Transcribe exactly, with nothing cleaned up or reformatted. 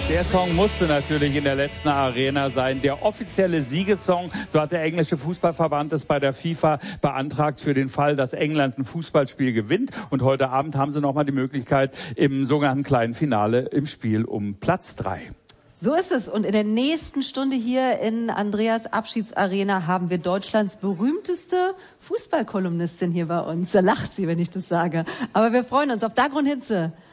Der Song musste natürlich in der letzten Arena sein. Der offizielle Siegessong, so hat der englische Fußballverband es bei der FIFA beantragt für den Fall, dass England ein Fußballspiel gewinnt. Und heute Abend haben sie nochmal die Möglichkeit im sogenannten kleinen Finale im Spiel um Platz drei. So ist es. Und in der nächsten Stunde hier in Andreas Abschiedsarena haben wir Deutschlands berühmteste Fußballkolumnistin hier bei uns. Da lacht sie, wenn ich das sage. Aber wir freuen uns auf Dagrun Hinze.